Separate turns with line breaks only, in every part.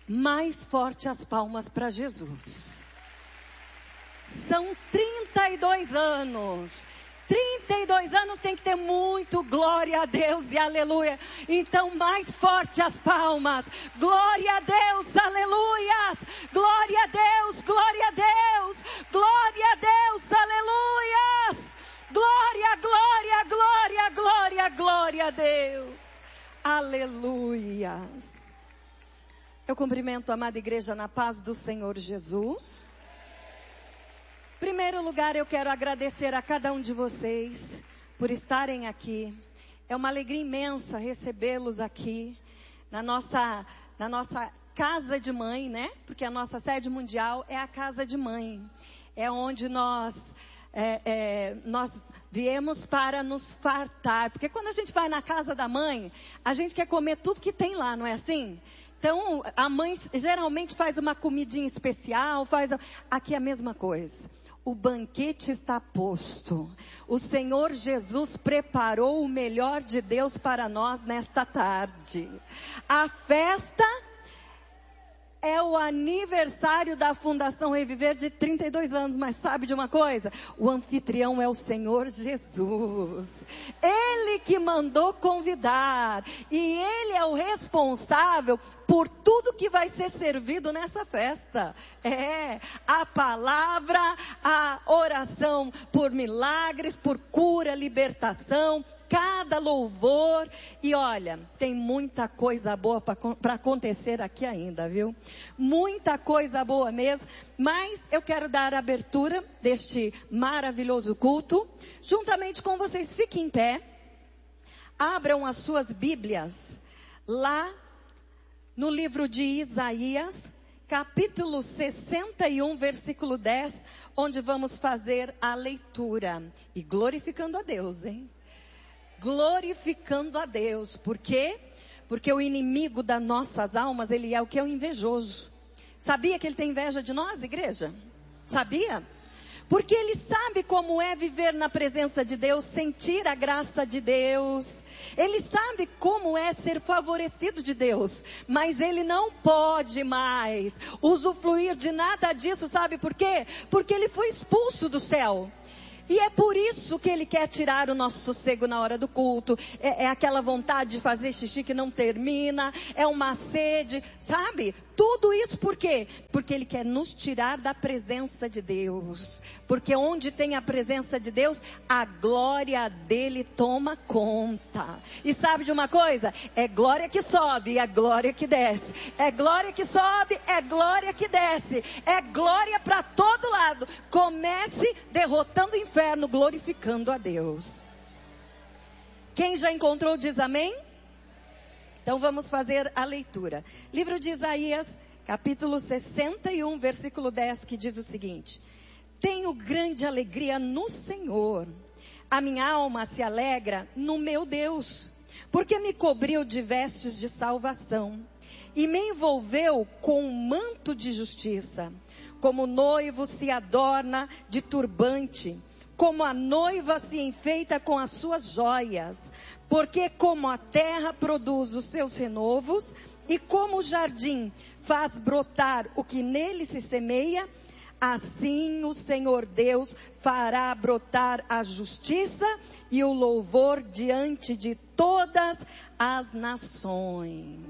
mais forte as palmas para Jesus. São 32 anos. 32 anos tem que ter muito glória a Deus e aleluia. Então mais forte as palmas. Glória a Deus, aleluia. Glória a Deus, glória a Deus. Glória a Deus, aleluia. Glória, glória, glória, glória, glória a Deus. Aleluia. Eu cumprimento a amada igreja na paz do Senhor Jesus. Em primeiro lugar, eu quero agradecer a cada um de vocês por estarem aqui. É uma alegria imensa recebê-los aqui na nossa casa de mãe, né? Porque a nossa sede mundial é a casa de mãe. É onde nós viemos para nos fartar. Porque quando a gente vai na casa da mãe, a gente quer comer tudo que tem lá, não é assim? Então, a mãe geralmente faz uma comidinha especial, aqui é a mesma coisa. O banquete está posto. O Senhor Jesus preparou o melhor de Deus para nós nesta tarde. A festa é o aniversário da Fundação Reviver de 32 anos. Mas sabe de uma coisa? O anfitrião é o Senhor Jesus. Ele que mandou convidar. E Ele é o responsável por tudo que vai ser servido nessa festa. A palavra, a oração por milagres, por cura, libertação, cada louvor. E olha, tem muita coisa boa para acontecer aqui ainda, viu? Muita coisa boa mesmo. Mas eu quero dar a abertura deste maravilhoso culto. Juntamente com vocês, fiquem em pé. Abram as suas Bíblias lá no livro de Isaías, capítulo 61, versículo 10, onde vamos fazer a leitura. E glorificando a Deus, hein? Glorificando a Deus. Por quê? Porque o inimigo das nossas almas, ele é o que? É o invejoso. Sabia que ele tem inveja de nós, igreja? Sabia? Porque ele sabe como é viver na presença de Deus, sentir a graça de Deus. Ele sabe como é ser favorecido de Deus. Mas ele não pode mais usufruir de nada disso, sabe por quê? Porque ele foi expulso do céu. E é por isso que ele quer tirar o nosso sossego na hora do culto. É aquela vontade de fazer xixi que não termina. É uma sede, sabe? Tudo isso por quê? Porque ele quer nos tirar da presença de Deus. Porque onde tem a presença de Deus, a glória dele toma conta. E sabe de uma coisa? É glória que sobe e é glória que desce. É glória que sobe, é glória que desce. É glória para todo lado. Comece derrotando o inferno, glorificando a Deus. Quem já encontrou diz amém? Então vamos fazer a leitura. Livro de Isaías, capítulo 61, versículo 10, que diz o seguinte: tenho grande alegria no Senhor. A minha alma se alegra no meu Deus, porque me cobriu de vestes de salvação e me envolveu com um manto de justiça. Como o noivo se adorna de turbante, como a noiva se enfeita com as suas joias. Porque como a terra produz os seus renovos, e como o jardim faz brotar o que nele se semeia, assim o Senhor Deus fará brotar a justiça e o louvor diante de todas as nações.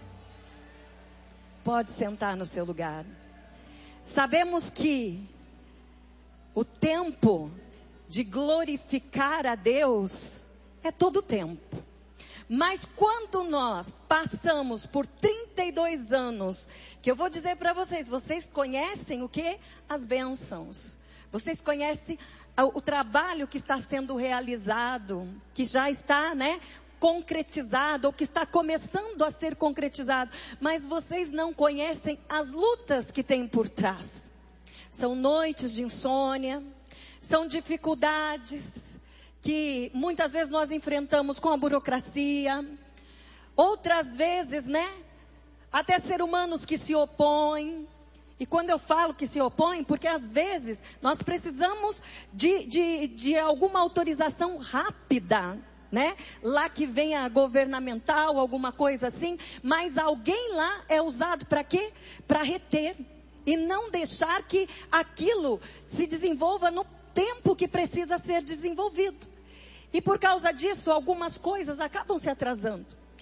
Pode sentar no seu lugar. Sabemos que o tempo de glorificar a Deus é todo o tempo. Mas quando nós passamos por 32 anos, que eu vou dizer para vocês, vocês conhecem o que? As bênçãos. Vocês conhecem o trabalho que está sendo realizado, que já está, concretizado, ou que está começando a ser concretizado. Mas vocês não conhecem as lutas que tem por trás. São noites de insônia, são dificuldades que muitas vezes nós enfrentamos com a burocracia, outras vezes, até seres humanos que se opõem. E quando eu falo que se opõem, porque às vezes nós precisamos de alguma autorização rápida né? Lá que vem a governamental, alguma coisa assim, mas alguém lá é usado para quê? Para reter e não deixar que aquilo se desenvolva no tempo que precisa ser desenvolvido. E por causa disso, algumas coisas acabam se atrasando.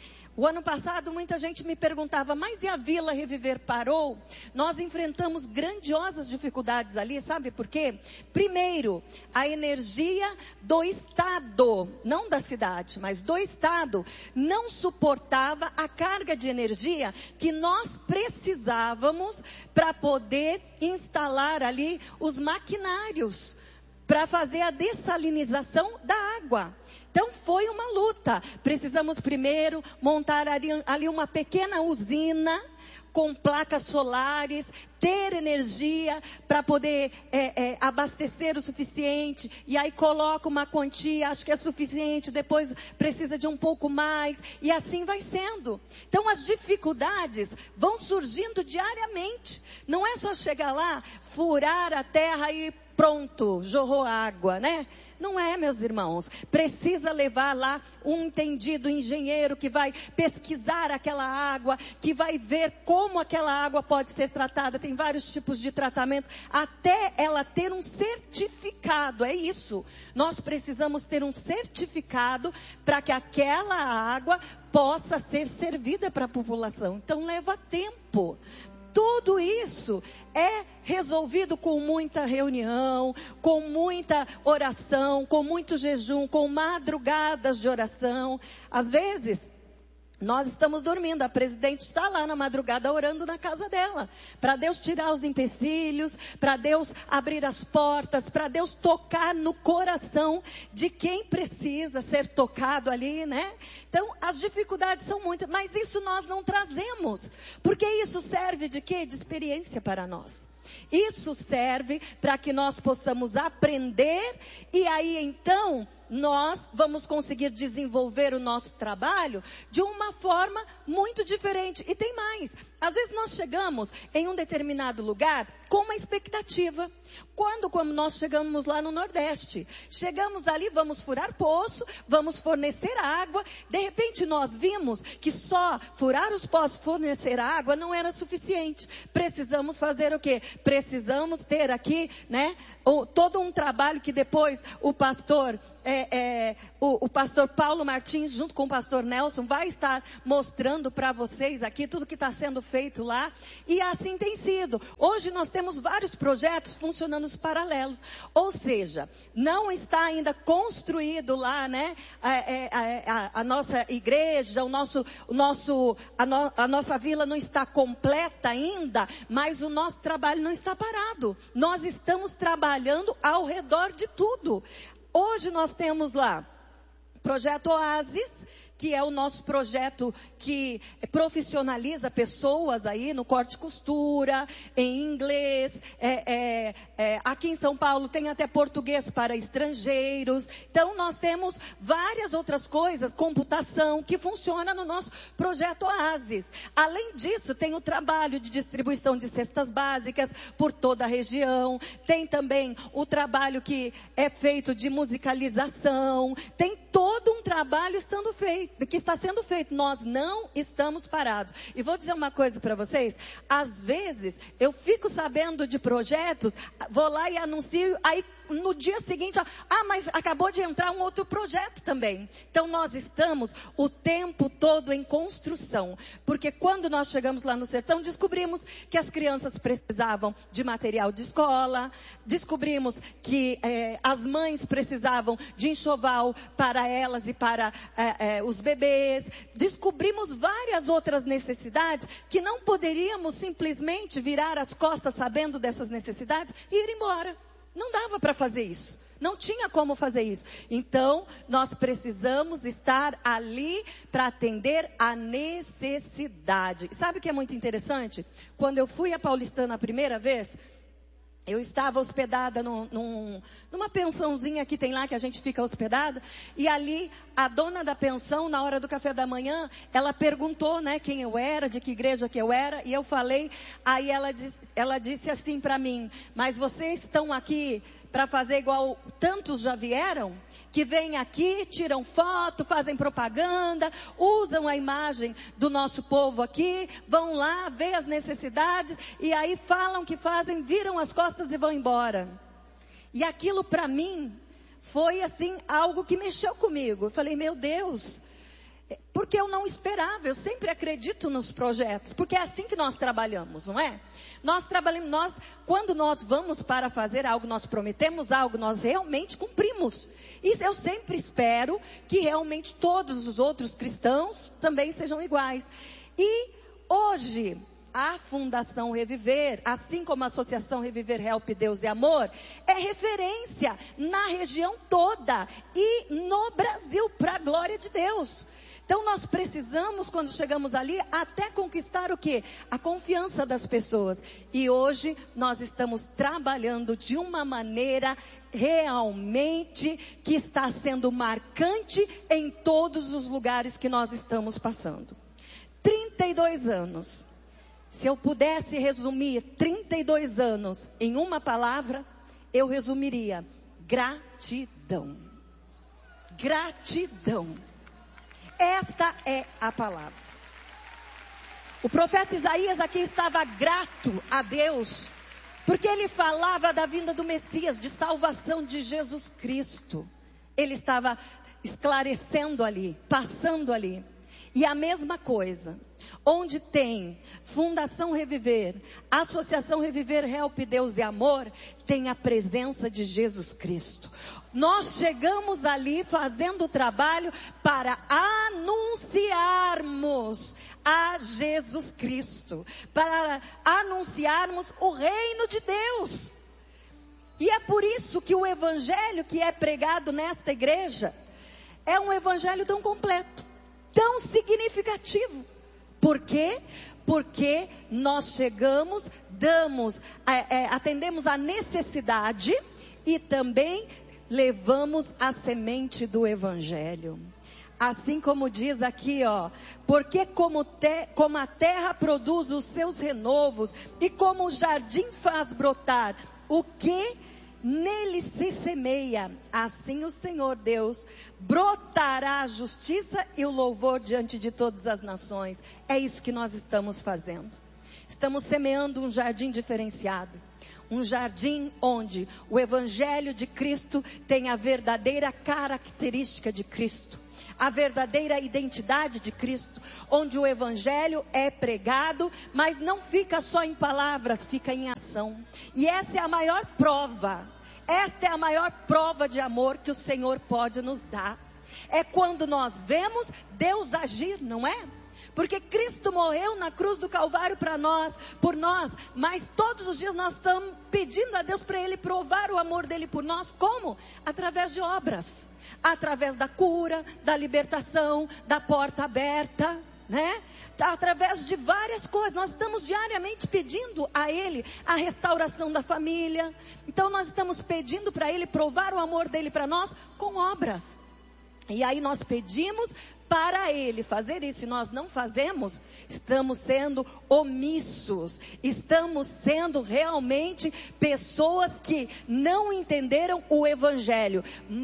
O ano passado, muita gente me perguntava, mas e a Vila Reviver parou? Nós enfrentamos grandiosas dificuldades ali, sabe por quê? Primeiro, a energia do Estado, não da cidade, mas do Estado, não suportava a carga de energia que nós precisávamos para poder instalar ali os maquinários, para fazer a dessalinização da água. Então foi uma luta. Precisamos primeiro montar ali uma pequena usina com placas solares, ter energia para poder abastecer o suficiente. E aí coloca uma quantia, acho que é suficiente, depois precisa de um pouco mais. E assim vai sendo. Então as dificuldades vão surgindo diariamente. Não é só chegar lá, furar a terra e pronto, jorrou água, né? Não é, meus irmãos. Precisa levar lá um entendido engenheiro que vai pesquisar aquela água, que vai ver como aquela água pode ser tratada. Tem vários tipos de tratamento, até ela ter um certificado. É isso. Nós precisamos ter um certificado para que aquela água possa ser servida para a população. Então leva tempo. Tudo isso é resolvido com muita reunião, com muita oração, com muito jejum, com madrugadas de oração. Às vezes, nós estamos dormindo, a presidente está lá na madrugada orando na casa dela, para Deus tirar os empecilhos, para Deus abrir as portas, para Deus tocar no coração de quem precisa ser tocado ali, né? Então, as dificuldades são muitas, mas isso nós não trazemos, porque isso serve de quê? De experiência para nós. Isso serve para que nós possamos aprender e aí então nós vamos conseguir desenvolver o nosso trabalho de uma forma muito diferente. E tem mais. Às vezes nós chegamos em um determinado lugar com uma expectativa. Como nós chegamos lá no Nordeste. Chegamos ali, vamos furar poço, vamos fornecer água. De repente nós vimos que só furar os poços, fornecer água não era suficiente. Precisamos fazer o quê? Precisamos ter aqui, né, todo um trabalho que depois o pastor Paulo Martins, junto com o pastor Nelson, vai estar mostrando para vocês aqui tudo que está sendo feito lá. E assim tem sido. Hoje nós temos vários projetos funcionando paralelos. Ou seja, não está ainda construído lá, né, a nossa igreja, a nossa vila não está completa ainda, mas o nosso trabalho não está parado. Nós estamos trabalhando ao redor de tudo. Hoje nós temos lá Projeto Oásis, que é o nosso projeto que profissionaliza pessoas aí no corte e costura, em inglês, aqui em São Paulo tem até português para estrangeiros. Então nós temos várias outras coisas, computação, que funciona no nosso projeto Oásis. Além disso, tem o trabalho de distribuição de cestas básicas por toda a região, tem também o trabalho que é feito de musicalização, tem todo um trabalho que está sendo feito. Nós não estamos parados. E vou dizer uma coisa para vocês. Às vezes, eu fico sabendo de projetos, vou lá e anuncio, aí no dia seguinte, mas acabou de entrar um outro projeto também. Então nós estamos o tempo todo em construção. Porque quando nós chegamos lá no sertão, descobrimos que as crianças precisavam de material de escola, descobrimos que as mães precisavam de enxoval para elas e para os bebês. Descobrimos várias outras necessidades que não poderíamos simplesmente virar as costas sabendo dessas necessidades e ir embora. Não dava para fazer isso. Não tinha como fazer isso. Então, nós precisamos estar ali para atender a necessidade. Sabe o que é muito interessante? Quando eu fui a Paulistana a primeira vez, eu estava hospedada numa pensãozinha que tem lá, que a gente fica hospedada. E ali, a dona da pensão, na hora do café da manhã, ela perguntou, né, quem eu era, de que igreja que eu era. E eu falei, aí ela disse assim para mim, mas vocês estão aqui para fazer igual tantos já vieram? que vêm aqui, tiram foto, fazem propaganda, usam a imagem do nosso povo aqui, vão lá, vê as necessidades, e aí falam que fazem, viram as costas e vão embora. E aquilo para mim foi assim, algo que mexeu comigo. Eu falei, meu Deus, porque eu não esperava, eu sempre acredito nos projetos, porque é assim que nós trabalhamos, não é? Quando nós vamos para fazer algo, nós prometemos algo, nós realmente cumprimos. E eu sempre espero que realmente todos os outros cristãos também sejam iguais. E hoje, a Fundação Reviver, assim como a Associação Reviver Help Deus e Amor, é referência na região toda e no Brasil, para a glória de Deus. Então nós precisamos, quando chegamos ali, até conquistar o quê? A confiança das pessoas. E hoje nós estamos trabalhando de uma maneira realmente que está sendo marcante em todos os lugares que nós estamos passando. 32 anos. Se eu pudesse resumir 32 anos em uma palavra, eu resumiria: gratidão. Gratidão. Esta é a palavra. O profeta Isaías aqui estava grato a Deus, porque ele falava da vinda do Messias, de salvação de Jesus Cristo. Ele estava esclarecendo ali, passando ali. E a mesma coisa, onde tem Fundação Reviver, Associação Reviver Help Deus e Amor, tem a presença de Jesus Cristo. Nós chegamos ali fazendo o trabalho para anunciarmos a Jesus Cristo, para anunciarmos o reino de Deus. E é por isso que o evangelho que é pregado nesta igreja é um evangelho tão completo, tão significativo. Por quê? Porque nós chegamos, atendemos a necessidade e também levamos a semente do evangelho. Assim como diz aqui, porque como a terra produz os seus renovos e como o jardim faz brotar o que nele se semeia, assim o Senhor Deus brotará a justiça e o louvor diante de todas as nações. É isso que nós estamos fazendo. Estamos semeando um jardim diferenciado. Um jardim onde o evangelho de Cristo tem a verdadeira característica de Cristo. A verdadeira identidade de Cristo. Onde o evangelho é pregado, mas não fica só em palavras, fica em ação. E essa é a maior prova. Esta é a maior prova de amor que o Senhor pode nos dar. É quando nós vemos Deus agir, não é? Porque Cristo morreu na cruz do Calvário por nós, mas todos os dias nós estamos pedindo a Deus para Ele provar o amor dEle por nós. Como? Através de obras, através da cura, da libertação, da porta aberta, né? Através de várias coisas. Nós estamos diariamente pedindo a Ele a restauração da família. Então nós estamos pedindo para Ele provar o amor dEle para nós com obras. E aí nós pedimos para Ele fazer isso e nós não fazemos, estamos sendo omissos, estamos sendo realmente pessoas que não entenderam o Evangelho,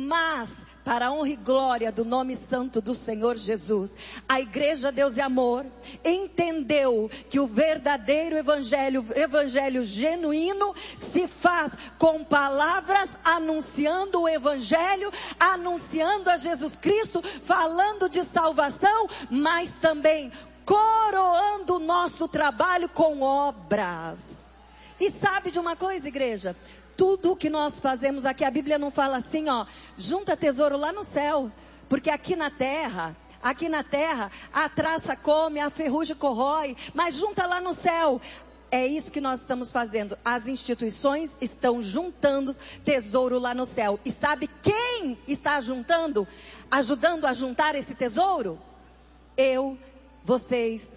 mas para a honra e glória do nome santo do Senhor Jesus, a Igreja Deus e Amor entendeu que o verdadeiro Evangelho, o Evangelho genuíno, se faz com palavras, anunciando o Evangelho, anunciando a Jesus Cristo, falando de salvação, mas também coroando o nosso trabalho com obras. E sabe de uma coisa, igreja? Tudo o que nós fazemos aqui, a Bíblia não fala assim, junta tesouro lá no céu, porque aqui na terra, a traça come, a ferrugem corrói, mas junta lá no céu. É isso que nós estamos fazendo. As instituições estão juntando tesouro lá no céu. E sabe quem está ajudando a juntar esse tesouro? Eu, vocês.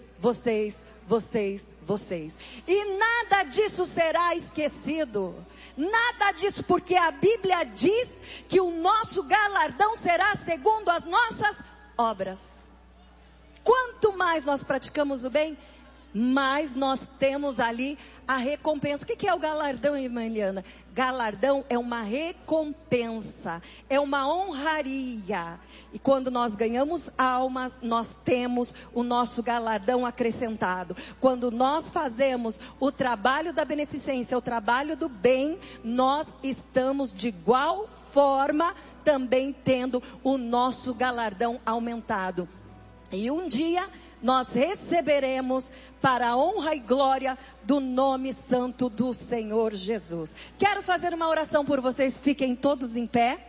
E nada disso será esquecido. Nada disso, porque a Bíblia diz que o nosso galardão será segundo as nossas obras. Quanto mais nós praticamos o bem, mas nós temos ali a recompensa. O que é o galardão, irmã Eliana? Galardão é uma recompensa, é uma honraria. E quando nós ganhamos almas, nós temos o nosso galardão acrescentado. Quando nós fazemos o trabalho da beneficência, o trabalho do bem, nós estamos de igual forma também tendo o nosso galardão aumentado. E um dia nós receberemos para a honra e glória do nome santo do Senhor Jesus. Quero fazer uma oração por vocês, fiquem todos em pé.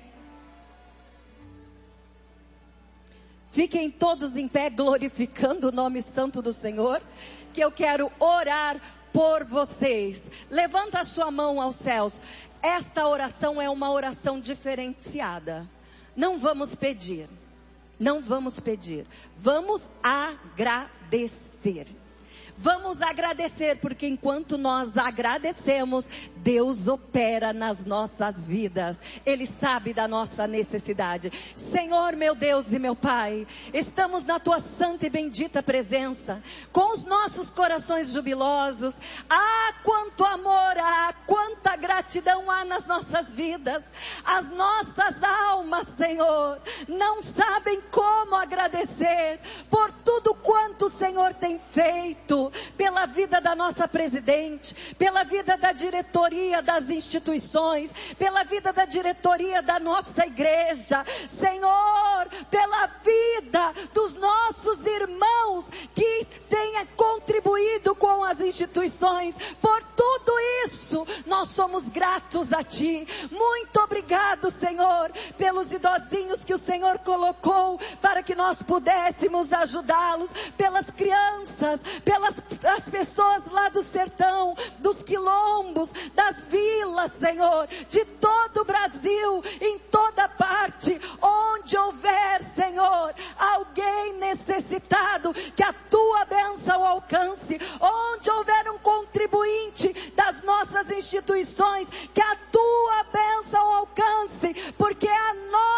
Fiquem todos em pé, glorificando o nome santo do Senhor, que eu quero orar por vocês. Levanta a sua mão aos céus. Esta oração é uma oração diferenciada. Não vamos pedir. Não vamos pedir. Vamos agradecer. Vamos agradecer, porque enquanto nós agradecemos, Deus opera nas nossas vidas. Ele sabe da nossa necessidade. Senhor, meu Deus e meu Pai, estamos na Tua santa e bendita presença, com os nossos corações jubilosos. Ah, quanto amor há, quanta gratidão há nas nossas vidas. As nossas almas, Senhor, não sabem como agradecer por tudo quanto o Senhor tem feito. Pela vida da nossa presidente, pela vida da diretoria das instituições, pela vida da diretoria da nossa igreja, Senhor, pela vida dos nossos irmãos que tenha contribuído com as instituições, por tudo isso, nós somos gratos a Ti. Muito obrigado, Senhor, pelos idosinhos que o Senhor colocou para que nós pudéssemos ajudá-los, pelas crianças, pelas as pessoas lá do sertão, dos quilombos, das vilas, Senhor, de todo o Brasil, em toda parte, onde houver, Senhor, alguém necessitado, que a Tua bênção alcance, onde houver um contribuinte das nossas instituições, que a Tua bênção alcance, porque a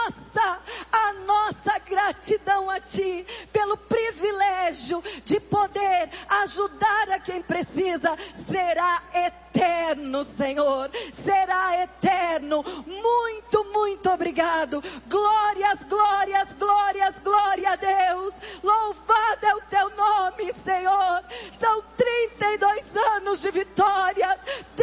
nossa gratidão a Ti, pelo privilégio de poder ajudar a quem precisa, será eterno, Senhor, será eterno. Muito, muito obrigado. Glórias, glórias, glórias, glória a Deus. Louvado é o Teu nome, Senhor. São 32 anos de vitória,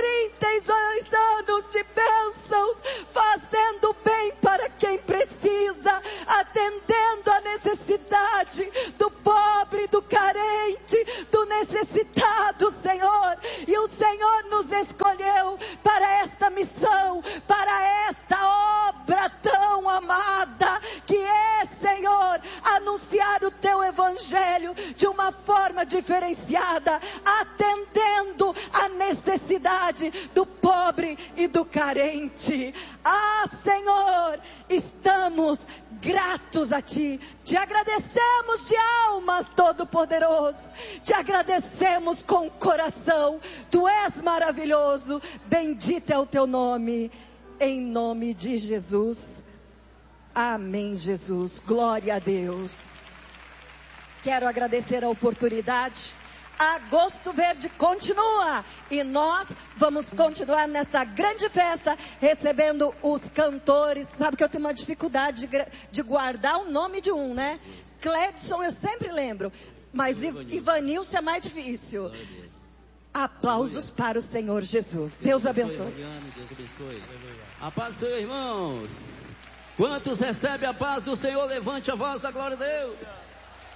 32 anos de bênçãos, fazendo bem para quem precisa, atendendo a necessidade do pobre, do carente, do necessitado, Senhor. E o Senhor nos escolheu para esta missão, para esta obra tão amada, que é, Senhor, anunciar o Teu Evangelho de uma forma diferenciada, atendendo a necessidade do pobre e do carente. Ah, Senhor, estamos gratos a Ti, Te agradecemos de almas, Todo-Poderoso, Te agradecemos com o coração. Tu és maravilhoso, bendito é o Teu nome, em nome de Jesus. Amém, Jesus, glória a Deus. Quero agradecer a oportunidade. Agosto Verde continua e nós vamos continuar nessa grande festa recebendo os cantores. Sabe que eu tenho uma dificuldade de guardar o nome de um, né? Cledson eu sempre lembro, mas Ivanilson é mais difícil. Aplausos para o Senhor Jesus. Deus abençoe.
Deus abençoe. A paz do Senhor, irmãos. Quantos recebem a paz do Senhor? Levante a voz da glória a Deus.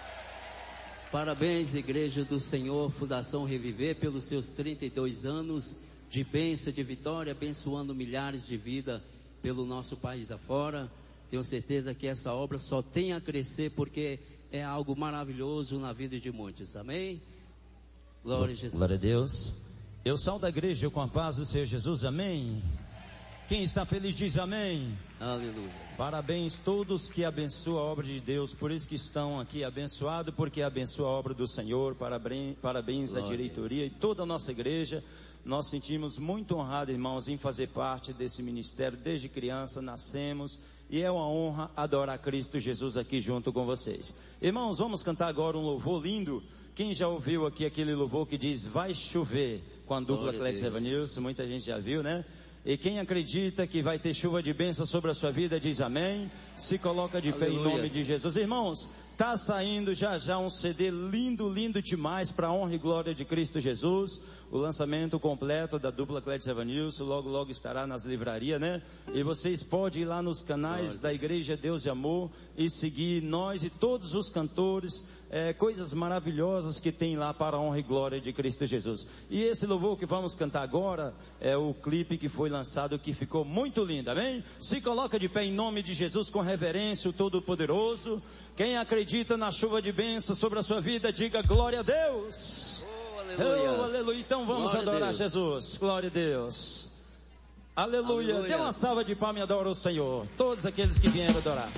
Parabéns, Igreja do Senhor, Fundação Reviver, pelos seus 32 anos de bênção, de vitória, abençoando milhares de vidas pelo nosso país afora. Tenho certeza que essa obra só tem a crescer, porque é algo maravilhoso na vida de muitos. Amém? Glória a Jesus.
Glória a Deus. Eu saúdo a igreja com a paz do Senhor Jesus. Amém. Quem está feliz diz amém.
Aleluia.
Parabéns todos que abençoam a obra de Deus, por isso que estão aqui abençoados, porque abençoa a obra do Senhor. Parabéns à diretoria e toda a nossa igreja. Nós sentimos muito honrados, irmãos, em fazer parte desse ministério. Desde criança nascemos e é uma honra adorar Cristo Jesus aqui junto com vocês. Irmãos, vamos cantar agora um louvor lindo Quem já ouviu aqui aquele louvor que diz vai chover com a dupla Clétis Evanilson? Muita gente já viu, né? E quem acredita que vai ter chuva de bênção sobre a sua vida, diz amém. Se coloca de pé em nome de Jesus. Irmãos, está saindo já um CD lindo demais para a honra e glória de Cristo Jesus. O lançamento completo da dupla Clétis Evanilson, logo estará nas livrarias, né? E vocês podem ir lá nos canais da Igreja Deus de Amor e seguir nós e todos os cantores, coisas maravilhosas que tem lá para a honra e glória de Cristo Jesus. E esse louvor que vamos cantar agora é o clipe que foi lançado, que ficou muito lindo, amém? Se coloca de pé em nome de Jesus com reverência, o Todo-Poderoso. Quem acredita na chuva de bênção sobre a sua vida, diga glória a Deus. Oh, aleluia. Então vamos adorar Jesus. Glória a Deus. Aleluia. Dê uma salva de palmas e adora o Senhor. Todos aqueles que vieram adorar.